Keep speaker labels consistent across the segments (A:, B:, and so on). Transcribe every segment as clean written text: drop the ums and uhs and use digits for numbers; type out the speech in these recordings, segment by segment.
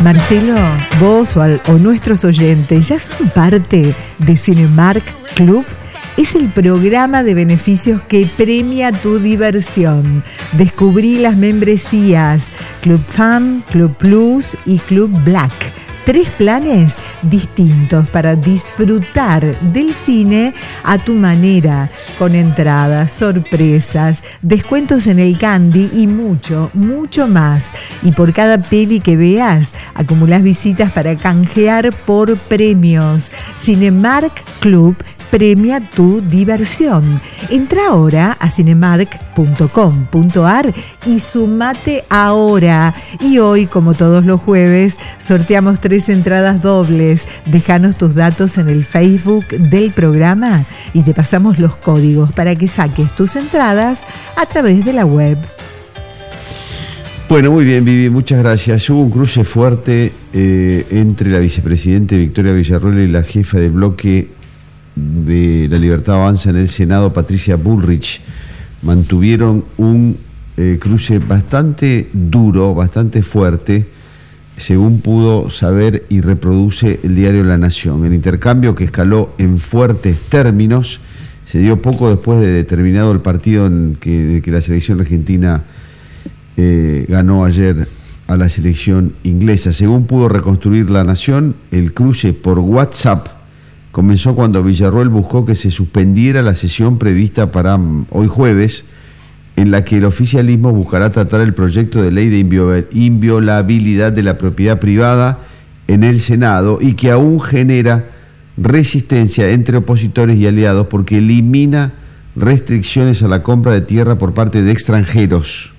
A: Marcelo, vos o nuestros oyentes ya son parte de Cinemark Club. Es el programa de beneficios que premia tu diversión. Descubrí las membresías Club Fan, Club Plus y Club Black. 3 planes distintos para disfrutar del cine a tu manera, con entradas, sorpresas, descuentos en el candy y mucho, mucho más. Y por cada peli que veas, acumulás visitas para canjear por premios. Cinemark Club premia tu diversión. Entra ahora a cinemark.com.ar y sumate ahora. Y hoy, como todos los jueves, sorteamos 3 entradas dobles. Déjanos tus datos en el Facebook del programa y te pasamos los códigos para que saques tus entradas a través de la web.
B: Bueno, muy bien, Vivi, muchas gracias. Hubo un cruce fuerte entre la vicepresidenta Victoria Villarroel y la jefa de bloque de La Libertad Avanza en el Senado, Patricia Bullrich. Mantuvieron un cruce bastante duro, bastante fuerte, según pudo saber y reproduce el diario La Nación. El intercambio, que escaló en fuertes términos, se dio poco después de terminado el partido en que la selección argentina ganó ayer a la selección inglesa. Según pudo reconstruir La Nación, el cruce por WhatsApp comenzó cuando Villarroel buscó que se suspendiera la sesión prevista para hoy jueves, en la que el oficialismo buscará tratar el proyecto de ley de inviolabilidad de la propiedad privada en el Senado y que aún genera resistencia entre opositores y aliados porque elimina restricciones a la compra de tierra por parte de extranjeros.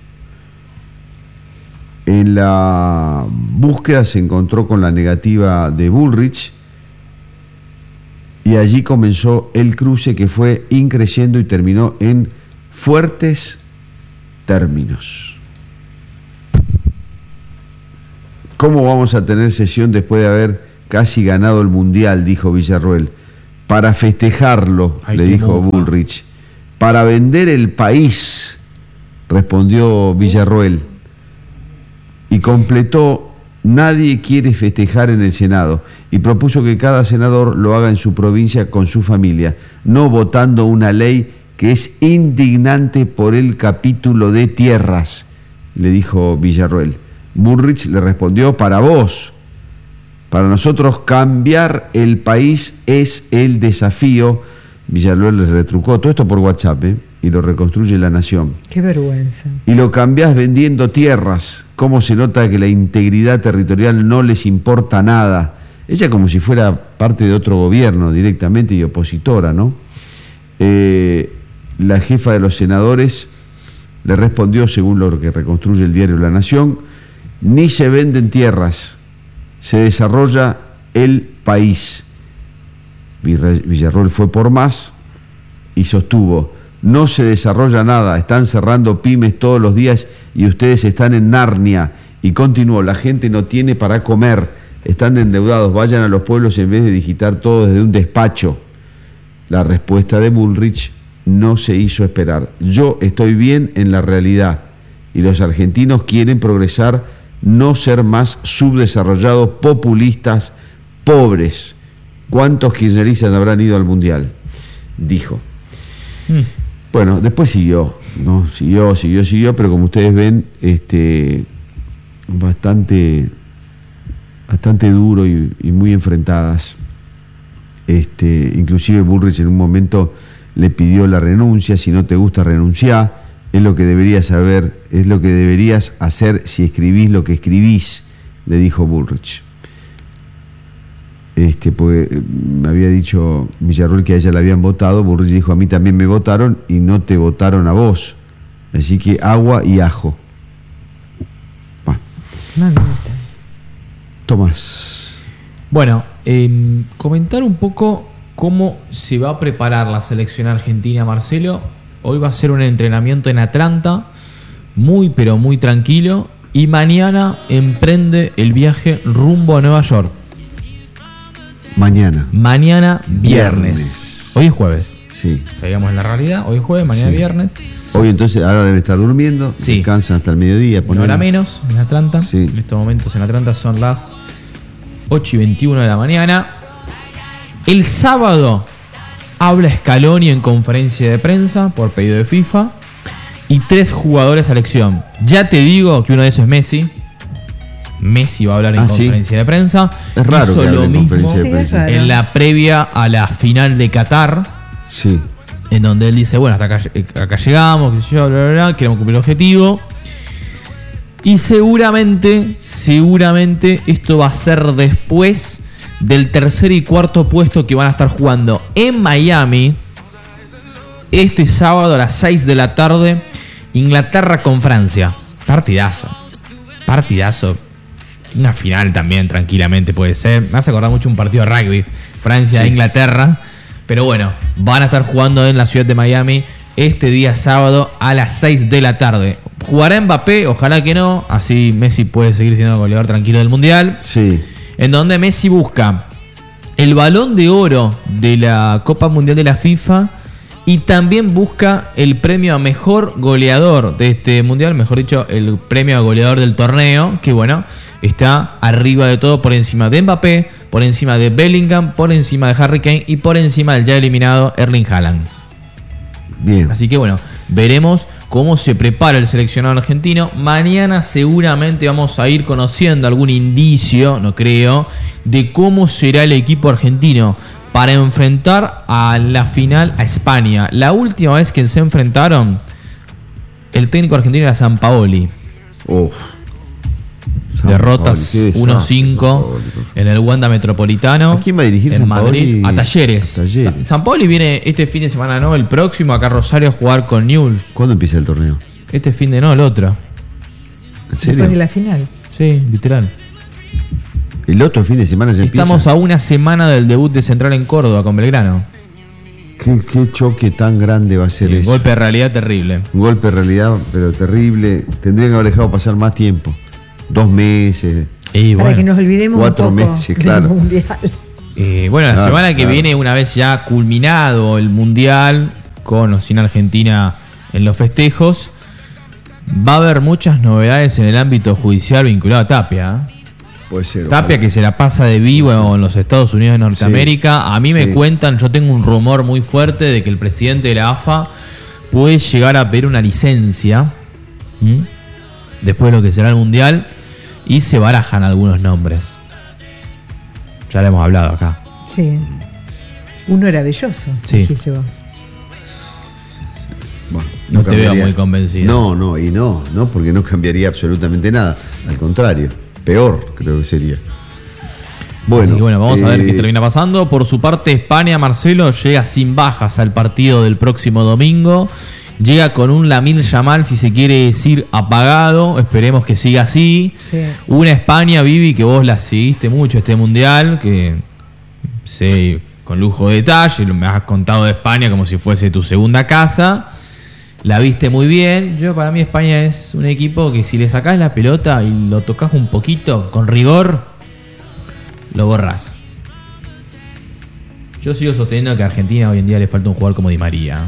B: En la búsqueda se encontró con la negativa de Bullrich y allí comenzó el cruce, que fue increciendo y terminó en fuertes términos. ¿Cómo vamos a tener sesión después de haber casi ganado el Mundial?, dijo Villarroel. Para festejarlo, le dijo Bullrich. Para vender el país, respondió Villarroel. Y completó: nadie quiere festejar en el Senado, y propuso que cada senador lo haga en su provincia con su familia, no votando una ley que es indignante por el capítulo de tierras, le dijo Villarroel. Bullrich le respondió: para vos, para nosotros cambiar el país es el desafío. Villarroel le retrucó todo esto por WhatsApp, y lo reconstruye La Nación.
A: Qué vergüenza.
B: Y lo cambiás vendiendo tierras. ¿Cómo se nota que la integridad territorial no les importa nada? Ella como si fuera parte de otro gobierno directamente y opositora, ¿no? La jefa de los senadores le respondió, según lo que reconstruye el diario La Nación: ni se venden tierras, se desarrolla el país. Villarroel fue por más y sostuvo: no se desarrolla nada, están cerrando pymes todos los días y ustedes están en Narnia. Y continuó: la gente no tiene para comer, están endeudados, vayan a los pueblos en vez de digitar todo desde un despacho. La respuesta de Bullrich no se hizo esperar: yo estoy bien en la realidad y los argentinos quieren progresar, no ser más subdesarrollados, populistas, pobres. ¿Cuántos kirchneristas habrán ido al Mundial?, dijo. Bueno, después siguió, ¿no? Siguió, pero como ustedes ven, bastante duro y muy enfrentadas. Inclusive Bullrich en un momento le pidió la renuncia: si no te gusta, renunciá, es lo que deberías saber, es lo que deberías hacer si escribís lo que escribís, le dijo Bullrich. Porque me había dicho Villarroel que a ella la habían votado. Bullrich dijo: a mí también me votaron y no te votaron a vos, así que agua y ajo. Tomás.
C: Bueno, comentar un poco cómo se va a preparar la selección argentina, Marcelo. Hoy va a ser un entrenamiento en Atlanta, muy pero muy tranquilo, y mañana emprende el viaje rumbo a Nueva York.
B: Mañana
C: viernes. Hoy es jueves.
B: Sí.
C: Seguimos en la realidad. Hoy es jueves, mañana
B: sí.
C: Viernes.
B: Hoy entonces, ahora deben estar durmiendo,
C: Sí.
B: descansan hasta el mediodía.
C: Una hora menos en Atlanta.
B: Sí.
C: En estos momentos en Atlanta son las 8:21 de la mañana. El sábado habla Scaloni en conferencia de prensa por pedido de FIFA. Y 3 jugadores a elección. Ya te digo que uno de esos es Messi. Messi va a hablar en
B: ¿sí?
C: conferencia de prensa.
B: Es raro
C: Hizo
B: que hable
C: lo
B: en
C: mismo
B: conferencia de
A: Sí, es
B: prensa.
A: raro.
C: en la previa a la final de Qatar,
B: Sí.
C: en donde él dice, bueno, hasta acá llegamos, qué sé yo, bla, bla, bla, queremos cumplir el objetivo. Y seguramente esto va a ser después del tercer y cuarto puesto que van a estar jugando en Miami este sábado a las 6 de la tarde, Inglaterra con Francia. Partidazo. Una final también, tranquilamente puede ser. Me hace acordar mucho un partido de rugby, Francia-Inglaterra. Pero bueno, van a estar jugando en la ciudad de Miami este día sábado a las 6 de la tarde. ¿Jugará Mbappé? Ojalá que no. Así Messi puede seguir siendo el goleador tranquilo del Mundial.
B: Sí.
C: En donde Messi busca el Balón de Oro de la Copa Mundial de la FIFA y también busca el premio a mejor goleador de este Mundial, mejor dicho, el premio a goleador del torneo, que bueno, está arriba de todo, por encima de Mbappé, por encima de Bellingham, por encima de Harry Kane y por encima del ya eliminado Erling Haaland.
B: Bien.
C: Así que bueno, veremos cómo se prepara el seleccionado argentino. Mañana seguramente vamos a ir conociendo algún indicio, no creo, de cómo será el equipo argentino para enfrentar a la final a España. La última vez que se enfrentaron, el técnico argentino era Sampaoli.
B: Uf.
C: Derrotas
B: Sampaoli, qué
C: 1-5
B: Sampaoli.
C: en el Wanda Metropolitano.
B: ¿A quién va a dirigir
C: en
B: Sampaoli?
C: Madrid? A Talleres.
B: A Talleres.
C: Sampaoli viene este fin de semana, no, el próximo acá a Rosario a jugar con Newell's.
B: ¿Cuándo empieza el torneo?
C: Este fin de no, el otro.
B: ¿En serio?
A: Después de la final.
C: Sí, literal.
B: El otro fin de semana ya
C: Estamos
B: empieza.
C: a una semana del debut de Central en Córdoba con Belgrano.
B: ¿Qué choque tan grande va a ser
C: Un
B: eso?
C: golpe de realidad terrible.
B: Un golpe de realidad, pero terrible. Tendrían que haber dejado pasar más tiempo. 2 meses.
C: Y
A: Para que nos olvidemos
B: 4
A: un poco
B: meses, claro.
A: del Mundial.
C: bueno, la
B: Claro,
C: semana que
B: claro.
C: viene, una vez ya culminado el Mundial, con o sin Argentina en los festejos, va a haber muchas novedades en el ámbito judicial vinculado a Tapia.
B: Puede ser.
C: Tapia, que se la pasa de vivo en los Estados Unidos de Norteamérica. A mí me
B: Sí.
C: cuentan, yo tengo un rumor muy fuerte de que el presidente de la AFA puede llegar a pedir una licencia después de lo que será el Mundial, y se barajan algunos nombres. Ya lo hemos hablado acá.
A: Sí. Uno era Belloso,
C: Sí.
A: dijiste vos.
B: Bueno,
C: No te veo
B: cambiaría.
C: muy convencido.
B: No, porque no cambiaría absolutamente nada. Al contrario, peor creo que sería.
C: Así que bueno, vamos a ver qué termina pasando. Por su parte, España, Marcelo, llega sin bajas al partido del próximo domingo. Llega con un Lamine Yamal, si se quiere decir, apagado. Esperemos que siga así.
A: Sí.
C: Una España, Vivi, que vos la seguiste mucho este mundial, que sé con lujo de detalle, me has contado de España como si fuese tu segunda casa. La viste muy bien. Para mí España es un equipo que si le sacás la pelota y lo tocas un poquito con rigor, lo borrás. Yo sigo sosteniendo que a Argentina hoy en día le falta un jugador como Di María.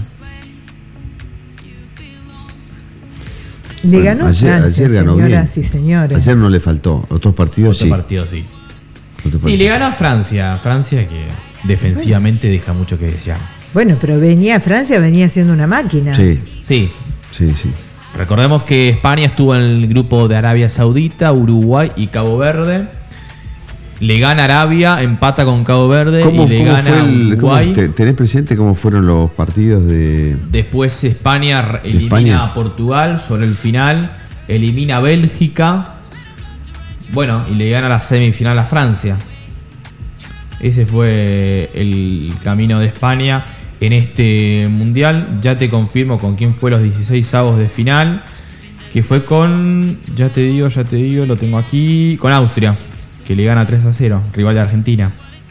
A: Le ganó Francia,
B: ayer ganó
A: señoras
B: bien.
A: y señores.
B: Ayer no le faltó. Otros partidos
C: Otro
B: sí.
C: partido sí.
B: Otros
C: Sí,
B: partidos.
C: le ganó a Francia. Francia que defensivamente deja mucho que desear.
A: Bueno, pero Francia venía siendo una máquina.
B: Sí,
C: Sí.
B: sí.
C: Recordemos que España estuvo en el grupo de Arabia Saudita, Uruguay y Cabo Verde. Le gana Arabia, empata con Cabo Verde y le gana Uruguay.
B: ¿Tenés presente cómo fueron los partidos de...?
C: Después España elimina
B: España.
C: a Portugal sobre el final, elimina a Bélgica, bueno, y le gana la semifinal a Francia. Ese fue el camino de España en este mundial. Ya te confirmo con quién fue los 16avos de final, que fue con, ya te digo, lo tengo aquí, con Austria, que le gana 3-0, rival de Argentina.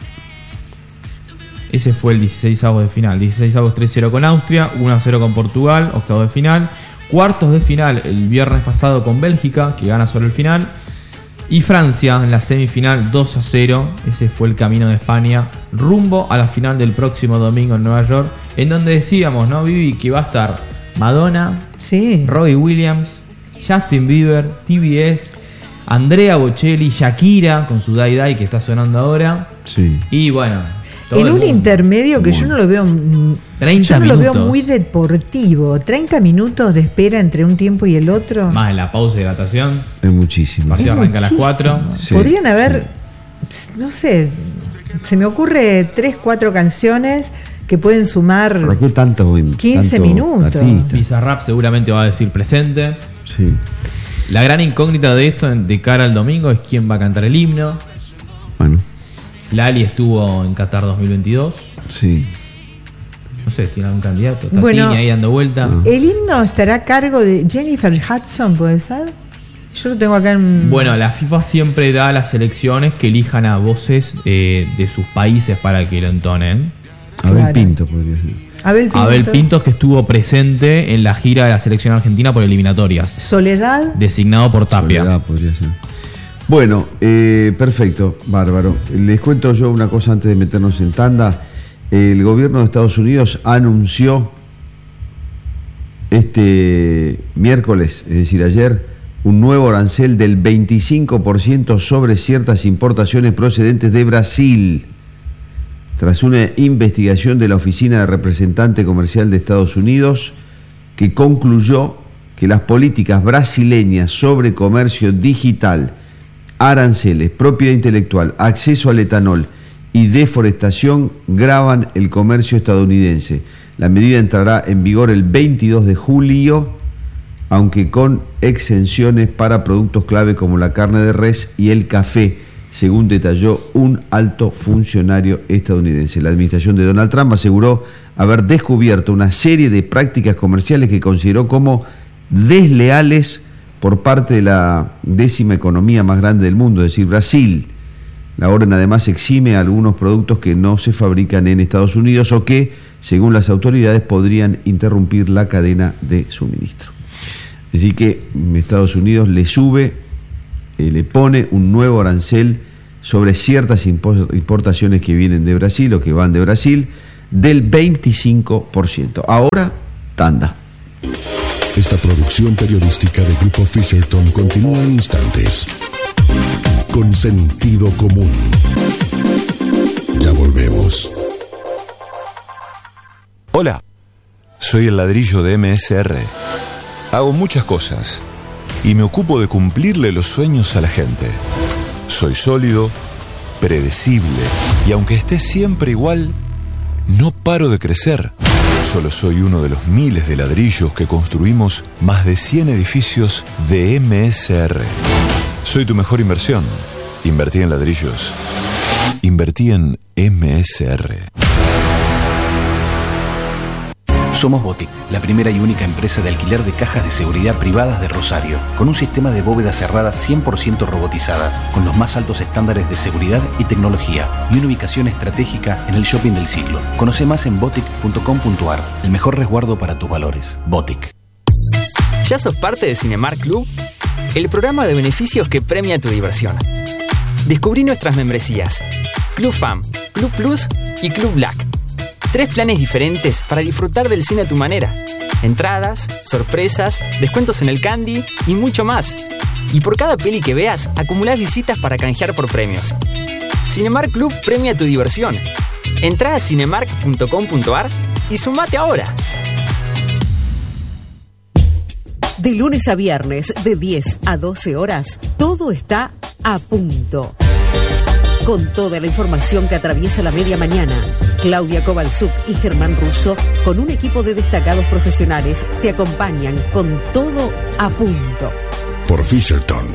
C: Ese fue el 16avos de final. 16avos 3-0 con Austria, 1-0 con Portugal, octavo de final. Cuartos de final el viernes pasado con Bélgica, que gana sobre el final. Y Francia en la semifinal 2-0. Ese fue el camino de España rumbo a la final del próximo domingo en Nueva York, en donde decíamos, ¿no, Vivi? Que va a estar Madonna,
A: Sí.
C: Robbie Williams, Justin Bieber, TBS, Andrea Bocelli, Shakira con su Die Die que está sonando ahora.
B: Sí.
C: Y bueno, todo
A: En
C: el
A: un
C: mundo.
A: intermedio que yo no lo veo
C: 30
A: yo no lo veo
C: minutos.
A: muy deportivo. 30 minutos de espera entre un tiempo y el otro.
C: Más en la pausa de hidratación.
B: Es muchísimo.
C: El partido
A: Es
C: arranca a las
A: muchísimo.
C: 4.
B: Sí,
A: Podrían haber, no sé, se me ocurre 3, 4 canciones que pueden sumar.
B: ¿Por qué tanto
A: 15 minutos.
B: artista?
C: Bizarrap seguramente va a decir presente.
B: Sí.
C: La gran incógnita de esto de cara al domingo es quién va a cantar el himno.
B: Bueno,
C: Lali estuvo en Qatar 2022.
B: sí.
C: No sé, ¿tiene algún candidato? Tatini
A: Bueno,
C: ahí dando vuelta.
A: El himno estará a cargo de Jennifer Hudson, ¿puede ser? Yo lo tengo acá en.
C: Bueno, la FIFA siempre da a las selecciones que elijan a voces de sus países para que lo entonen.
B: Abel
A: Claro.
B: Pinto podría ser.
C: Abel Pintos, que estuvo presente en la gira de la selección argentina por eliminatorias,
A: Soledad.
C: designado por Tapia.
B: Soledad podría ser. Bueno, perfecto, bárbaro. Les cuento yo una cosa antes de meternos en tanda. El gobierno de Estados Unidos anunció este miércoles, es decir, ayer, un nuevo arancel del 25% sobre ciertas importaciones procedentes de Brasil, tras una investigación de la Oficina de Representante Comercial de Estados Unidos, que concluyó que las políticas brasileñas sobre comercio digital, aranceles, propiedad intelectual, acceso al etanol y deforestación gravan el comercio estadounidense. La medida entrará en vigor el 22 de julio, aunque con exenciones para productos clave como la carne de res y el café, según detalló un alto funcionario estadounidense. La administración de Donald Trump aseguró haber descubierto una serie de prácticas comerciales que consideró como desleales por parte de la 10ª economía más grande del mundo, es decir, Brasil. La orden además exime a algunos productos que no se fabrican en Estados Unidos o que, según las autoridades, podrían interrumpir la cadena de suministro. Así que Estados Unidos le pone un nuevo arancel sobre ciertas importaciones que vienen de Brasil o que van de Brasil del 25%. Ahora, tanda.
D: Esta producción periodística de Grupo Fisherton continúa en instantes. Con sentido común. Ya volvemos.
E: Hola, soy el ladrillo de MSR. Hago muchas cosas y me ocupo de cumplirle los sueños a la gente. Soy sólido, predecible y aunque esté siempre igual, no paro de crecer. Solo soy uno de los miles de ladrillos que construimos más de 100 edificios de MSR. Soy tu mejor inversión. Invertí en ladrillos. Invertí en MSR.
F: Somos Botic, la primera y única empresa de alquiler de cajas de seguridad privadas de Rosario, con un sistema de bóveda cerrada 100% robotizada, con los más altos estándares de seguridad y tecnología, y una ubicación estratégica en el shopping del siglo. Conoce más en botic.com.ar, el mejor resguardo para tus valores. Botic.
G: ¿Ya sos parte de Cinemark Club? El programa de beneficios que premia tu diversión. Descubrí nuestras membresías: Club Fam, Club Plus y Club Black. 3 planes diferentes para disfrutar del cine a tu manera. Entradas, sorpresas, descuentos en el candy y mucho más. Y por cada peli que veas, acumulás visitas para canjear por premios. Cinemark Club premia tu diversión. Entrá a cinemark.com.ar y sumate ahora.
H: De lunes a viernes, de 10 a 12 horas, todo está a punto. Con toda la información que atraviesa la media mañana, Claudia Kovalchuk y Germán Russo, con un equipo de destacados profesionales, te acompañan con todo a punto.
D: Por Fisherton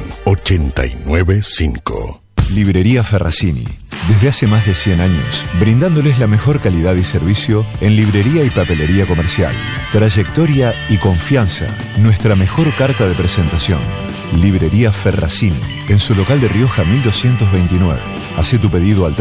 D: 89.5.
E: Librería Ferracini. Desde hace más de 100 años, brindándoles la mejor calidad y servicio en librería y papelería comercial. Trayectoria y confianza, nuestra mejor carta de presentación. Librería Ferracini, en su local de Rioja 1229. Hacé tu pedido al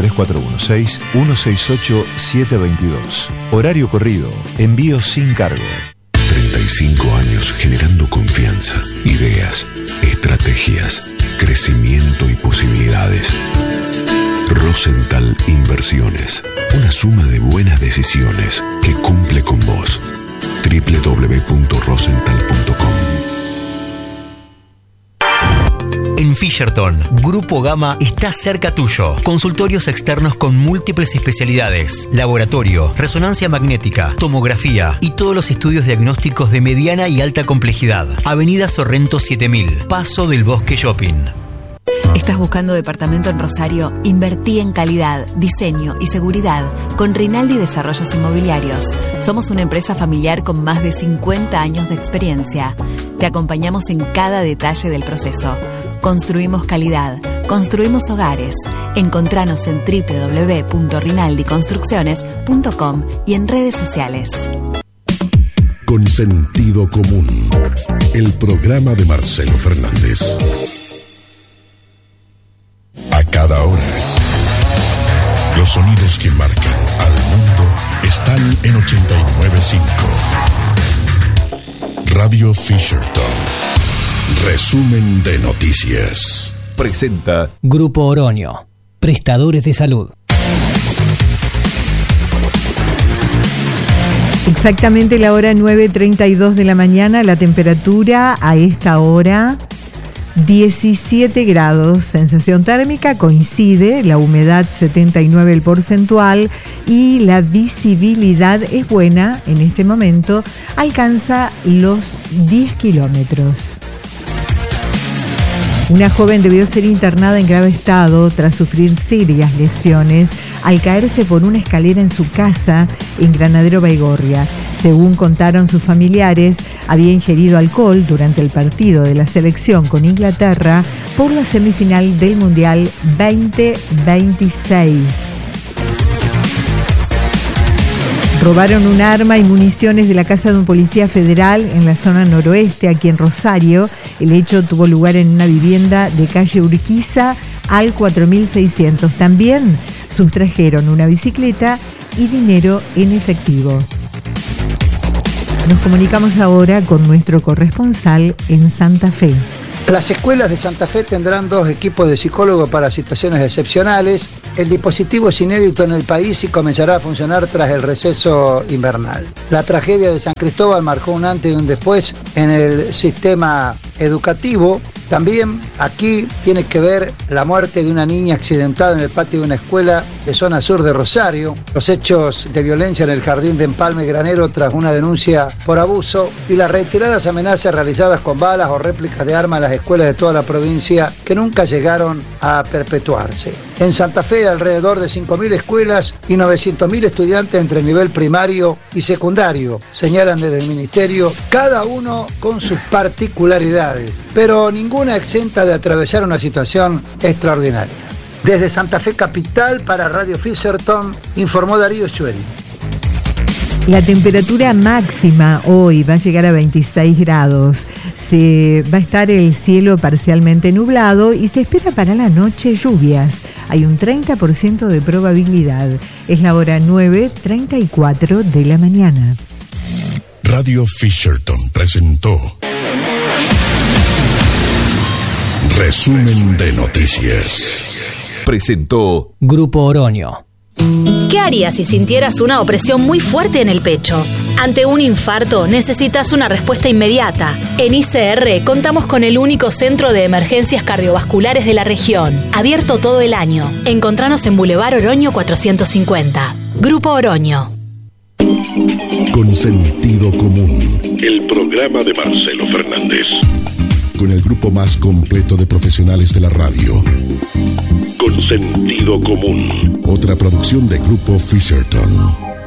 E: 3416-168-722. Horario corrido, envío sin cargo.
D: 35 años generando confianza, ideas, estrategias, crecimiento y posibilidades. Rosenthal Inversiones, una suma de buenas decisiones que cumple con vos. www.rosenthal.com.
I: En Fisherton, Grupo Gama está cerca tuyo. Consultorios externos con múltiples especialidades, laboratorio, resonancia magnética, tomografía y todos los estudios diagnósticos de mediana y alta complejidad. Avenida Sorrento 7000, Paso del Bosque Shopping.
J: ¿Estás buscando departamento en Rosario? Invertí en calidad, diseño y seguridad con Rinaldi Desarrollos Inmobiliarios. Somos una empresa familiar con más de 50 años de experiencia. Te acompañamos en cada detalle del proceso. Construimos calidad, construimos hogares. Encontranos en www.rinaldiconstrucciones.com y en redes sociales.
D: Con sentido común, el programa de Marcelo Fernández. A cada hora, los sonidos que marcan al mundo están en 89.5. Radio Fisherton. Resumen de noticias.
K: Presenta Grupo Oroño, prestadores de salud.
A: Exactamente la hora 9:32 de la mañana, la temperatura a esta hora 17 grados, sensación térmica coincide, la humedad 79 el porcentual y la visibilidad es buena en este momento, alcanza los 10 kilómetros. Una joven debió ser internada en grave estado tras sufrir serias lesiones al caerse por una escalera en su casa en Granadero Baigorria. Según contaron sus familiares, había ingerido alcohol durante el partido de la selección con Inglaterra por la semifinal del Mundial 2026. Robaron un arma y municiones de la casa de un policía federal en la zona noroeste, aquí en Rosario. El hecho tuvo lugar en una vivienda de calle Urquiza al 4600. También sustrajeron una bicicleta y dinero en efectivo. Nos comunicamos ahora con nuestro corresponsal en Santa Fe.
L: Las escuelas de Santa Fe tendrán 2 equipos de psicólogos para situaciones excepcionales. El dispositivo es inédito en el país y comenzará a funcionar tras el receso invernal. La tragedia de San Cristóbal marcó un antes y un después en el sistema educativo. También aquí tiene que ver la muerte de una niña accidentada en el patio de una escuela de zona sur de Rosario, los hechos de violencia en el jardín de Empalme Granero tras una denuncia por abuso y las reiteradas amenazas realizadas con balas o réplicas de armas en las escuelas de toda la provincia que nunca llegaron a perpetuarse. En Santa Fe, alrededor de 5.000 escuelas y 900.000 estudiantes entre el nivel primario y secundario, señalan desde el Ministerio, cada uno con sus particularidades, pero ninguna exenta de atravesar una situación extraordinaria. Desde Santa Fe Capital, para Radio Fisherton, informó Darío Chueri.
A: La temperatura máxima hoy va a llegar a 26 grados. Va a estar el cielo parcialmente nublado y se espera para la noche lluvias. Hay un 30% de probabilidad. Es la hora 9:34 de la mañana.
D: Radio Fisherton presentó Resumen de noticias.
K: Presentó Grupo Oroño.
M: ¿Qué harías si sintieras una opresión muy fuerte en el pecho? Ante un infarto necesitas una respuesta inmediata. En ICR contamos con el único centro de emergencias cardiovasculares de la región, abierto todo el año. Encontranos en Boulevard Oroño 450. Grupo Oroño.
D: Con sentido común, el programa de Marcelo Fernández. Con el grupo más completo de profesionales de la radio. Con sentido común. Otra producción de Grupo Fisherton.